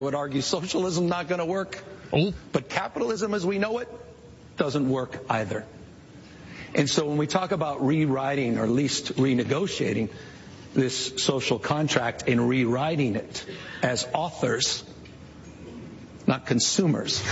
would argue socialism not going to work. But capitalism as we know it doesn't work either. And so when we talk about rewriting or at least renegotiating this social contract and rewriting it as authors, not consumers,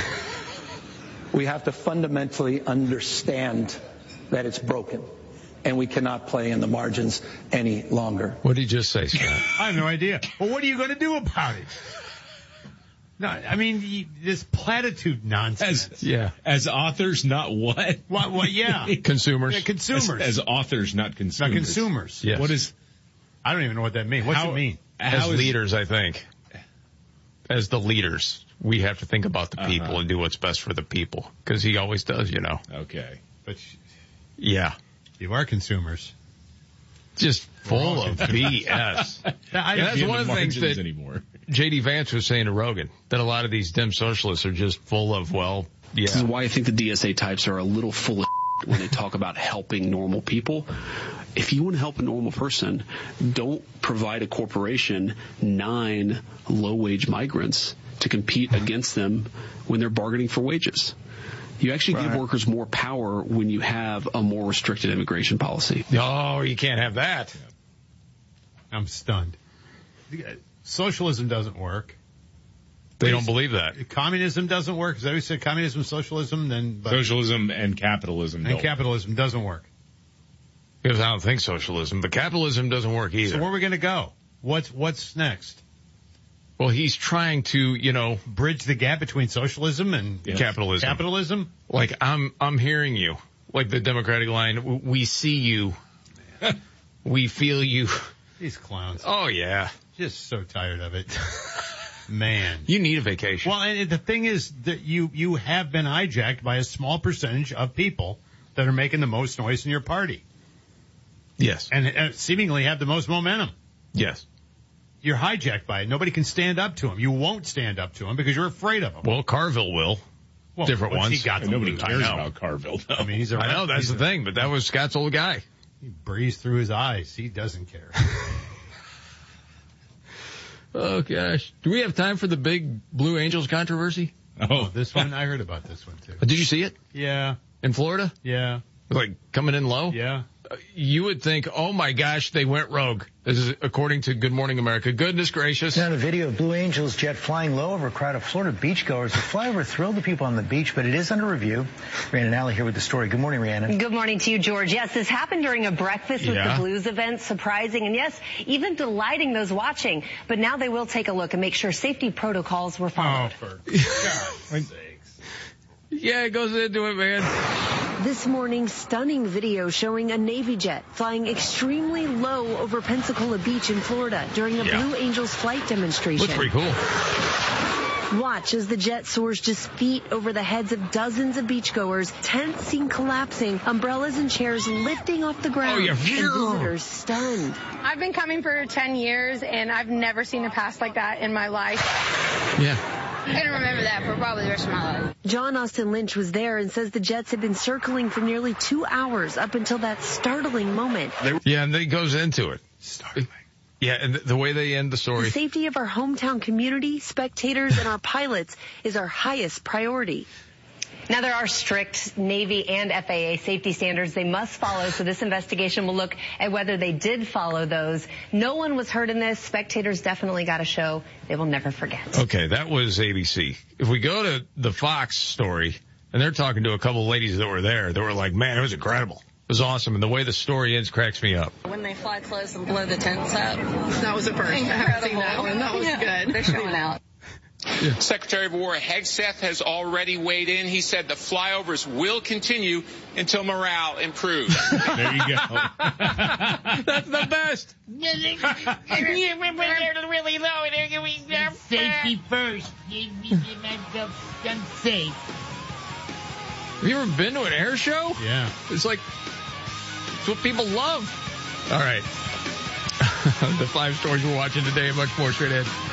we have to fundamentally understand that it's broken and we cannot play in the margins any longer. What did he just say, Scott? I have no idea. Well, what are you going to do about it? No, I mean, this platitude nonsense. As authors, not what? What, yeah. Consumers. Yeah, consumers. As authors, not consumers. Not consumers. Yes. What is? I don't even know what that means. What's it mean? As leaders, I think. As the leaders, we have to think about the people and do what's best for the people. Because he always does, you know. Okay. But yeah. You are consumers. Just full of BS. That's one of the things that J.D. Vance was saying to Rogan, that a lot of these dim socialists are just full of, This is why I think the DSA types are a little full of when they talk about helping normal people. If you want to help a normal person, don't provide a corporation 9 low-wage migrants to compete against them when they're bargaining for wages. You actually give workers more power when you have a more restricted immigration policy. No, you can't have that. I'm stunned. Socialism doesn't work. They don't believe that. Communism doesn't work. Is that what you said? Communism, socialism, socialism and capitalism. And capitalism doesn't work. Because I don't think socialism, but capitalism doesn't work either. So where are we going to go? What's next? Well, he's trying to, bridge the gap between socialism and capitalism. Capitalism? Like, I'm hearing you. Like the Democratic line, we see you. We feel you. These clowns. Oh, yeah. Just so tired of it. Man. You need a vacation. Well, and the thing is that you have been hijacked by a small percentage of people that are making the most noise in your party. Yes. And seemingly have the most momentum. Yes. You're hijacked by it. Nobody can stand up to him. You won't stand up to him because you're afraid of him. Well, Carville will. Well, different ones. He got nobody cares about Carville. I mean, I know, that's the thing, but that was Scott's old guy. He breezed through his eyes. He doesn't care. Oh, gosh. Do we have time for the big Blue Angels controversy? Oh, this one? I heard about this one, too. Did you see it? Yeah. In Florida? Yeah. Like, coming in low? Yeah. You would think, oh my gosh, they went rogue. This is according to Good Morning America. Goodness gracious. Now, the video of Blue Angels jet flying low over a crowd of Florida beachgoers. The flyover thrilled the people on the beach, but it is under review. Rhiannon Alley here with the story. Good morning, Rhiannon. Good morning to you, George. Yes, this happened during a breakfast with the Blues event. Surprising and, yes, even delighting those watching. But now they will take a look and make sure safety protocols were followed. Oh, for God's sakes. Yeah, it goes into it, man. This morning, stunning video showing a Navy jet flying extremely low over Pensacola Beach in Florida during a Blue Angels flight demonstration. Looks pretty cool. Watch as the jet soars just feet over the heads of dozens of beachgoers, tents seen collapsing, umbrellas and chairs lifting off the ground, and visitors stunned. I've been coming for 10 years, and I've never seen a pass like that in my life. Yeah. I'm going to remember that for probably the rest of my life. John Austin Lynch was there and says the jets had been circling for nearly 2 hours up until that startling moment. Yeah, and then it goes into it. Startling. Yeah, and the way they end the story. The safety of our hometown community, spectators, and our pilots is our highest priority. Now, there are strict Navy and FAA safety standards they must follow, so this investigation will look at whether they did follow those. No one was hurt in this. Spectators definitely got a show they will never forget. Okay, that was ABC. If we go to the Fox story, and they're talking to a couple of ladies that were there, they were like, man, it was incredible. It was awesome, and the way the story ends cracks me up. When they fly close and blow the tents up. That was a first. Incredible. That was good. They're showing out. Yeah. Secretary of War Hegseth has already weighed in. He said the flyovers will continue until morale improves. There you go. That's the best. Really low. Safety first. I'm safe. Have you ever been to an air show? Yeah. It's like, it's what people love. All right. The 5 stories we're watching today and much more straight ahead.